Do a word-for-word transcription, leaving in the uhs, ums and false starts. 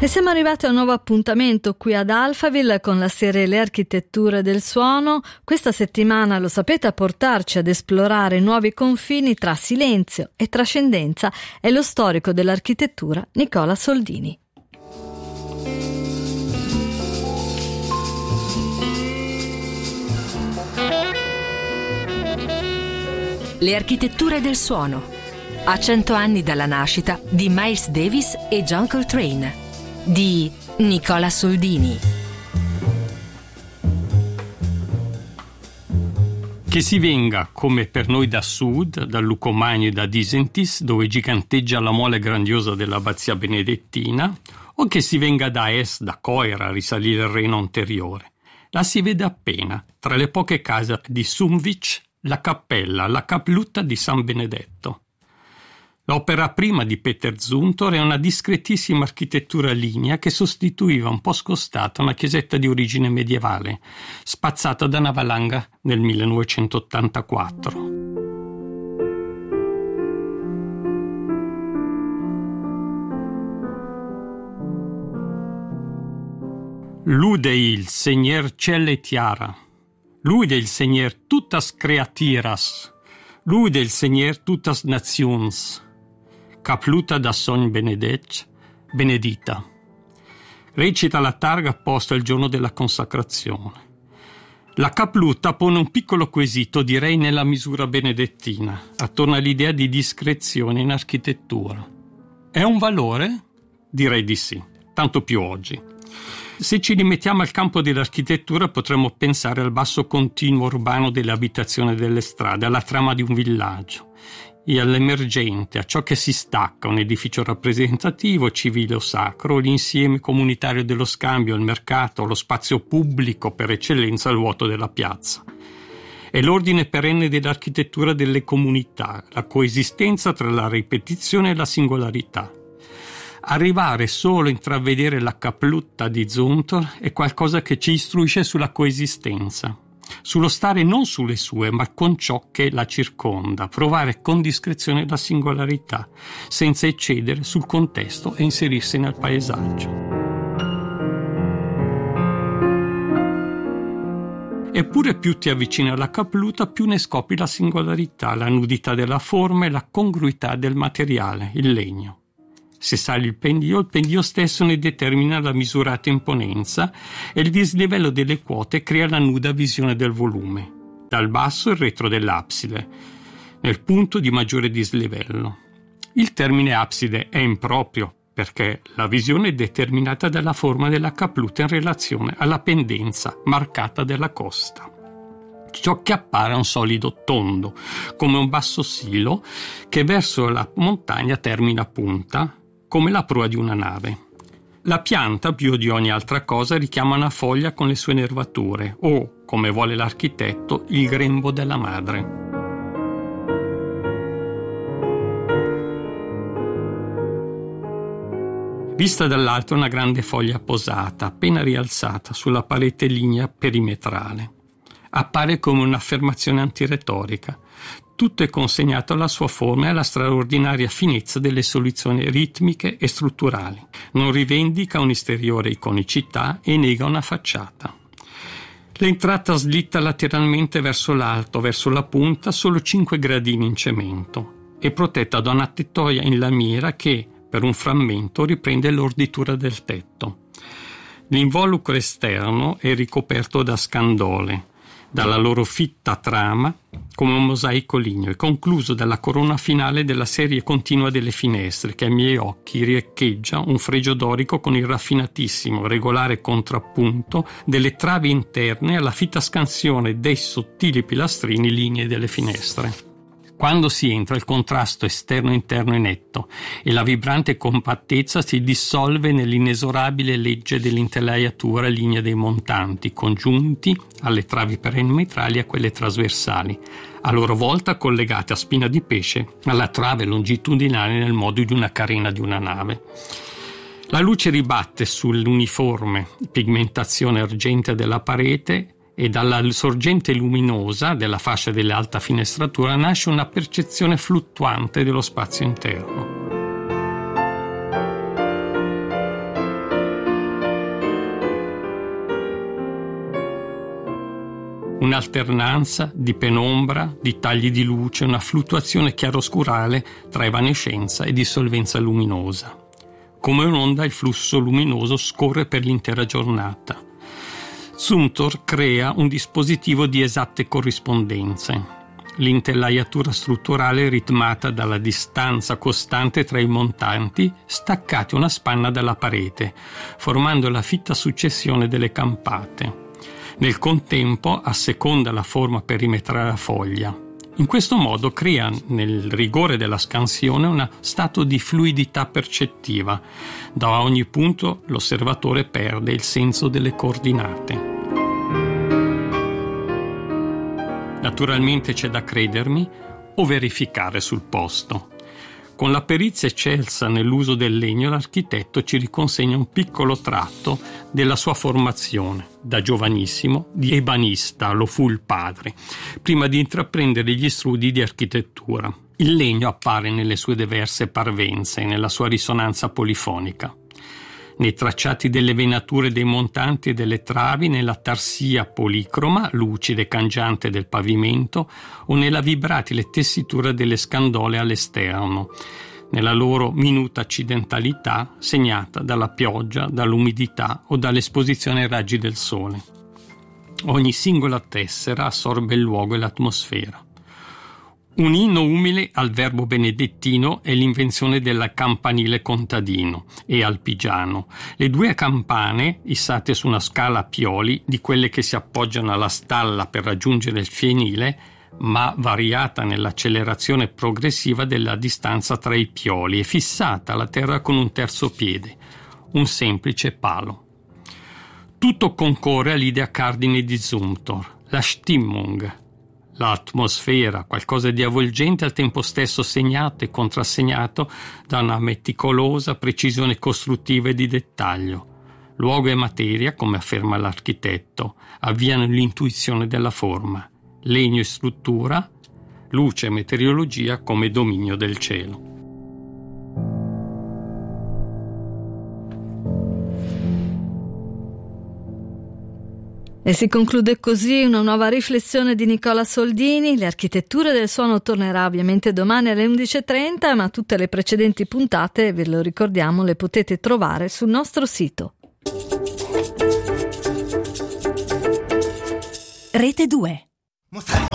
E siamo arrivati a un nuovo appuntamento qui ad Alphaville con la serie Le architetture del suono. Questa settimana, lo sapete, a portarci ad esplorare nuovi confini tra silenzio e trascendenza è lo storico dell'architettura Nicola Soldini. Le architetture del suono. A cento anni dalla nascita di Miles Davis e John Coltrane, di Nicola Soldini. Che si venga, come per noi da sud, da Lucomagno e da Disentis, dove giganteggia la mole grandiosa dell'abbazia benedettina, o che si venga da est, da Coira, a risalire il Reno anteriore. La si vede appena, tra le poche case di Sumvich, la cappella, la Caplutta di San Benedetto. L'opera prima di Peter Zumthor è una discretissima architettura lignea che sostituiva un po' scostata una chiesetta di origine medievale, spazzata da una valanga nel millenovecentottantaquattro. Lude il Seigneur Ciel e Tiara, lude il Seigneur tuttas creatiras, lude il Seigneur tuttas nations, Capluta da Son Benedetto, benedita. Recita la targa apposta il giorno della consacrazione. La Capluta pone un piccolo quesito, direi nella misura benedettina, attorno all'idea di discrezione in architettura. È un valore? Direi di sì, tanto più oggi. Se ci rimettiamo al campo dell'architettura potremmo pensare al basso continuo urbano delle abitazioni e delle strade, alla trama di un villaggio e all'emergente, a ciò che si stacca, un edificio rappresentativo, civile o sacro, l'insieme comunitario dello scambio, il mercato, lo spazio pubblico per eccellenza, il vuoto della piazza. È l'ordine perenne dell'architettura delle comunità, la coesistenza tra la ripetizione e la singolarità. Arrivare solo a intravedere la Caplutta di Zumthor è qualcosa che ci istruisce sulla coesistenza, sullo stare non sulle sue, ma con ciò che la circonda, provare con discrezione la singolarità, senza eccedere sul contesto e inserirsi nel paesaggio. Eppure più ti avvicini alla Capluta, più ne scopri la singolarità, la nudità della forma e la congruità del materiale, il legno. Se sali il pendio, il pendio stesso ne determina la misurata imponenza e il dislivello delle quote crea la nuda visione del volume. Dal basso il retro dell'abside, nel punto di maggiore dislivello. Il termine abside è improprio perché la visione è determinata dalla forma della Capluta in relazione alla pendenza marcata della costa. Ciò che appare è un solido tondo, come un basso silo che verso la montagna termina a punta, come la prua di una nave. La pianta, più di ogni altra cosa, richiama una foglia con le sue nervature o, come vuole l'architetto, il grembo della madre. Vista dall'alto una grande foglia posata, appena rialzata sulla parete lignea perimetrale. Appare come un'affermazione antiretorica. Tutto è consegnato alla sua forma e alla straordinaria finezza delle soluzioni ritmiche e strutturali. Non rivendica un'esteriore iconicità e nega una facciata. L'entrata slitta lateralmente verso l'alto, verso la punta, solo cinque gradini in cemento. È protetta da una tettoia in lamiera che, per un frammento, riprende l'orditura del tetto. L'involucro esterno è ricoperto da scandole, dalla loro fitta trama come un mosaico ligneo e concluso dalla corona finale della serie continua delle finestre che ai miei occhi riecheggia un fregio dorico con il raffinatissimo regolare contrappunto delle travi interne alla fitta scansione dei sottili pilastrini lignei delle finestre. Quando si entra il contrasto esterno-interno è netto e la vibrante compattezza si dissolve nell'inesorabile legge dell'intelaiatura lignea dei montanti, congiunti alle travi perimetrali e a quelle trasversali, a loro volta collegate a spina di pesce alla trave longitudinale nel modo di una carena di una nave. La luce ribatte sull'uniforme pigmentazione argentea della parete e dalla sorgente luminosa della fascia dell'alta finestratura nasce una percezione fluttuante dello spazio interno. un'alternanza di penombra, di tagli di luce, una fluttuazione chiaroscurale tra evanescenza e dissolvenza luminosa. Come un'onda il flusso luminoso scorre per l'intera giornata. Zumthor crea un dispositivo di esatte corrispondenze. L'intelaiatura strutturale è ritmata dalla distanza costante tra i montanti staccati una spanna dalla parete, formando la fitta successione delle campate. Nel contempo asseconda la forma perimetrale della foglia. In questo modo crea nel rigore della scansione uno stato di fluidità percettiva. Da ogni punto l'osservatore perde il senso delle coordinate. Naturalmente c'è da credermi o verificare sul posto. Con la perizia eccelsa nell'uso del legno, l'architetto ci riconsegna un piccolo tratto della sua formazione. Da giovanissimo, di ebanista, lo fu il padre, prima di intraprendere gli studi di architettura. Il legno appare nelle sue diverse parvenze e nella sua risonanza polifonica. Nei tracciati delle venature dei montanti e delle travi, nella tarsia policroma, lucida e cangiante del pavimento, o nella vibratile tessitura delle scandole all'esterno, nella loro minuta accidentalità segnata dalla pioggia, dall'umidità o dall'esposizione ai raggi del sole. Ogni singola tessera assorbe il luogo e l'atmosfera. Un inno umile al verbo benedettino è l'invenzione del campanile contadino e alpigiano. Le due campane, issate su una scala a pioli, di quelle che si appoggiano alla stalla per raggiungere il fienile, ma variata nell'accelerazione progressiva della distanza tra i pioli e fissata alla terra con un terzo piede, un semplice palo. Tutto concorre all'idea cardine di Zumthor, la Stimmung, l'atmosfera, qualcosa di avvolgente al tempo stesso segnato e contrassegnato da una meticolosa precisione costruttiva e di dettaglio. Luogo e materia, come afferma l'architetto, avviano l'intuizione della forma, legno e struttura, luce e meteorologia come dominio del cielo. E si conclude così una nuova riflessione di Nicola Soldini. Le architetture del suono tornerà ovviamente domani alle undici e trenta, ma tutte le precedenti puntate, ve lo ricordiamo, le potete trovare sul nostro sito. Rete due.